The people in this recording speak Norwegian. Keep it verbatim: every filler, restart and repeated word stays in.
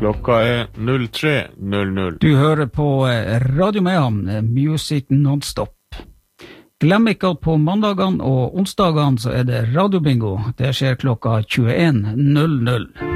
Klokka er null tre null null. Du hører på Radio Mehamn, Music Non-Stop. Glem ikke at på mandagene og onsdagene så er det radiobingo. Det skjer klokka tjueen null null.